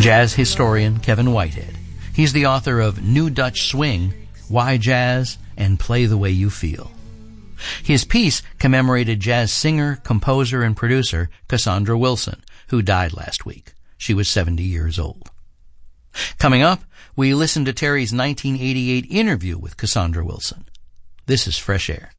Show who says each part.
Speaker 1: Jazz historian Kevin Whitehead. He's the author of New Dutch Swing, Why Jazz, and Play the Way You Feel. His piece commemorated jazz singer, composer, and producer Cassandra Wilson, who died last week. She was 70 years old. Coming up, we listen to Terry's 1988 interview with Cassandra Wilson. This is Fresh Air.